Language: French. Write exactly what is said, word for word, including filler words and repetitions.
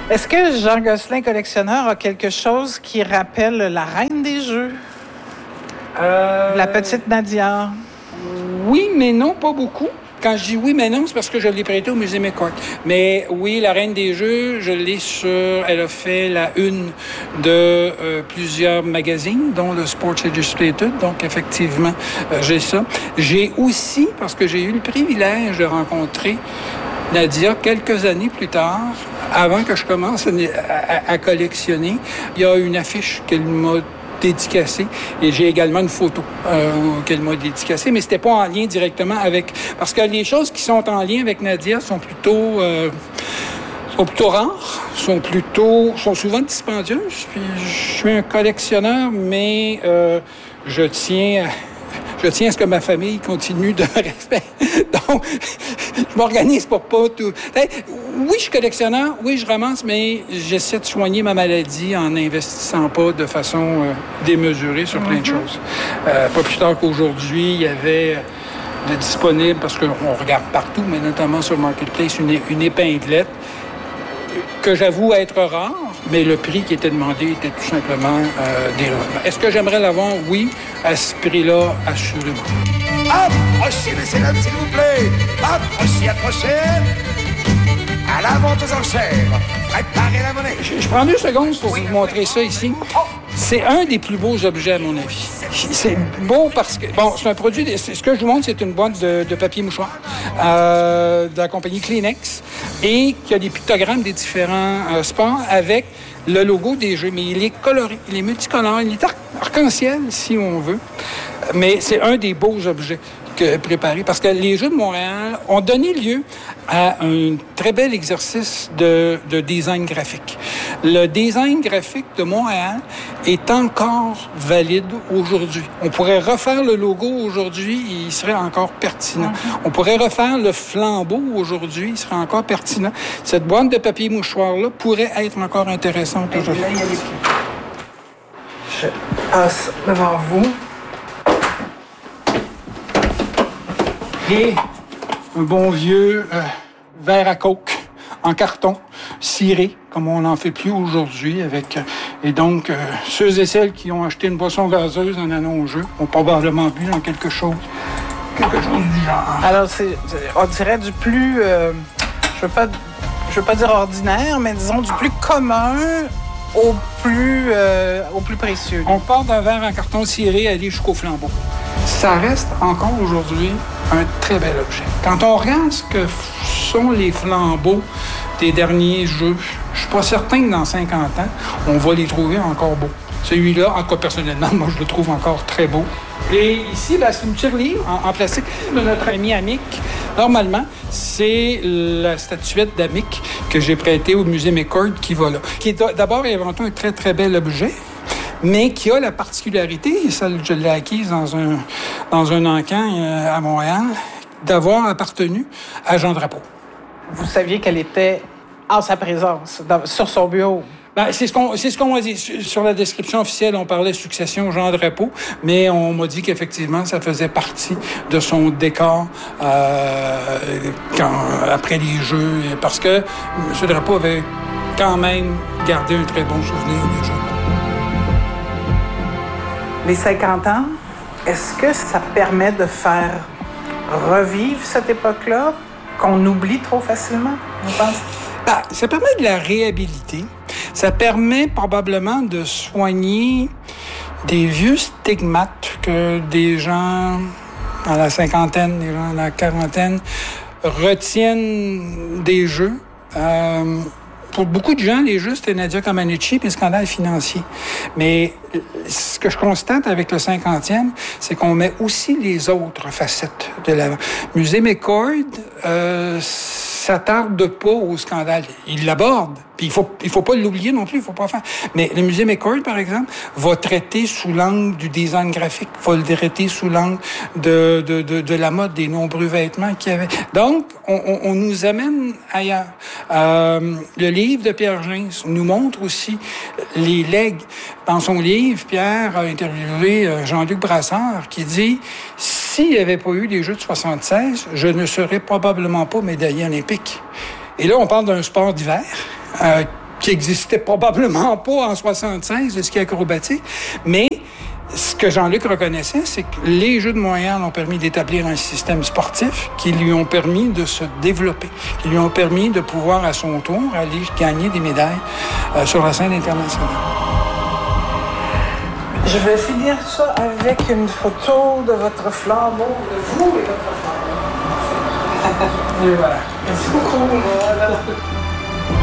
Est-ce que Jean Gosselin, collectionneur, a quelque chose qui rappelle la reine des jeux? Euh... La petite Nadia? Oui, mais non, pas beaucoup. Quand je dis oui, mais non, c'est parce que je l'ai prêté au Musée McCourt. Mais oui, la Reine des Jeux, je l'ai sur... Elle a fait la une de euh, plusieurs magazines, dont le Sports Illustrated. Donc, effectivement, euh, j'ai ça. J'ai aussi, parce que j'ai eu le privilège de rencontrer Nadia quelques années plus tard, avant que je commence à, à, à collectionner, il y a une affiche qu'elle m'a dédicacée et j'ai également une photo euh, qu'elle m'a dédicacée, mais c'était pas en lien directement avec... Parce que les choses qui sont en lien avec Nadia sont plutôt... Euh, sont plutôt rares, sont plutôt... sont souvent dispendieuses. Puis je suis un collectionneur, mais euh, je tiens... À, je tiens à ce que ma famille continue de me respecter. Donc, je m'organise pour pas tout... Oui, je suis collectionneur, oui, je ramasse, mais j'essaie de soigner ma maladie en n'investissant pas de façon euh, démesurée sur plein de choses. Euh, pas plus tard qu'aujourd'hui, il y avait de disponible, parce qu'on regarde partout, mais notamment sur Marketplace, une, une épinglette que j'avoue être rare, mais le prix qui était demandé était tout simplement euh, dérisoire. Est-ce que j'aimerais l'avoir? Oui, à ce prix-là, assurément. Approchez, messieurs, dames, s'il vous plaît. Approchez, approchez. À la vente aux enchères. Préparez la monnaie. Je, je prends deux secondes pour vous montrer ça ici. C'est un des plus beaux objets, à mon avis. C'est beau parce que... Bon, c'est un produit... Ce que je vous montre, c'est une boîte de, de papier mouchoir euh, de la compagnie Kleenex et qui a des pictogrammes des différents euh, sports avec le logo des jeux. Mais il est coloré, il est multicolore, il est arc-en-ciel, si on veut. Mais c'est un des beaux objets que préparés parce que les Jeux de Montréal ont donné lieu à un très bel exercice de, de design graphique. Le design graphique de Montréal est encore valide aujourd'hui. On pourrait refaire le logo aujourd'hui et il serait encore pertinent. Mm-hmm. On pourrait refaire le flambeau aujourd'hui, il serait encore pertinent. Cette boîte de papier mouchoir-là pourrait être encore intéressante aujourd'hui. Je passe devant vous. Et un bon vieux euh, verre à coke en carton, ciré, comme on n'en fait plus aujourd'hui. Avec euh, Et donc, euh, ceux et celles qui ont acheté une boisson gazeuse en allant au jeu ont probablement bu dans quelque chose, quelque chose du genre. Alors, c'est, on dirait du plus, euh, je veux pas, je veux pas dire ordinaire, mais disons du plus commun au plus, euh, au plus précieux. On part d'un verre en carton ciré à aller jusqu'au flambeau. Ça reste encore aujourd'hui un très bel objet. Quand on regarde ce que sont les flambeaux des derniers jeux, je suis pas certain que dans cinquante ans, on va les trouver encore beaux. Celui-là, en tout cas personnellement, moi je le trouve encore très beau. Et ici, ben, c'est une tirelire en, en plastique de notre ami Amick. Normalement, c'est la statuette d'Amick que j'ai prêtée au Musée McCourt qui va là. Qui est d'abord et avant tout un très très bel objet, mais qui a la particularité, et ça je l'ai acquise dans un, dans un encan euh, à Montréal, d'avoir appartenu à Jean Drapeau. Vous saviez qu'elle était en sa présence, dans, sur son bureau? Ben, c'est ce qu'on c'est ce qu'on m'a dit. Sur la description officielle, on parlait succession Jean Drapeau, mais on m'a dit qu'effectivement, ça faisait partie de son décor euh, quand, après les Jeux, parce que M. Drapeau avait quand même gardé un très bon souvenir des Jeux. Les cinquante ans, est-ce que ça permet de faire revivre cette époque-là, qu'on oublie trop facilement, vous pensez? Ben, ça permet de la réhabiliter. Ça permet probablement de soigner des vieux stigmates que des gens dans la cinquantaine, des gens dans la quarantaine retiennent des Jeux. Euh, Pour beaucoup de gens, les Jeux, c'était Nadia Comaneci puis le scandale financier. Mais ce que je constate avec le cinquantième, c'est qu'on met aussi les autres facettes de l'avant. Musée McCourt euh, s'attarde pas au scandale. Il l'aborde. Puis il faut, il faut pas l'oublier non plus, il faut pas faire. Mais le Musée McCourt, par exemple, va traiter sous l'angle du design graphique, va le traiter sous l'angle de, de, de, de la mode, des nombreux vêtements qu'il y avait. Donc, on, on, on nous amène ailleurs. Euh, le livre de Pierre Gins nous montre aussi les legs. Dans son livre, Pierre a interviewé Jean-Luc Brassard qui dit « S'il n'y avait pas eu les Jeux de soixante-seize, je ne serais probablement pas médaillé olympique. » Et là, on parle d'un sport d'hiver. Euh, qui qui n'existait probablement pas en soixante-seize, le ski acrobatique. Mais ce que Jean-Luc reconnaissait, c'est que les Jeux de Montréal ont permis d'établir un système sportif qui lui ont permis de se développer, qui lui ont permis de pouvoir, à son tour, aller gagner des médailles euh, sur la scène internationale. Je vais finir ça avec une photo de votre flambeau, de vous et votre flambeau. Et voilà. Merci beaucoup. Voilà.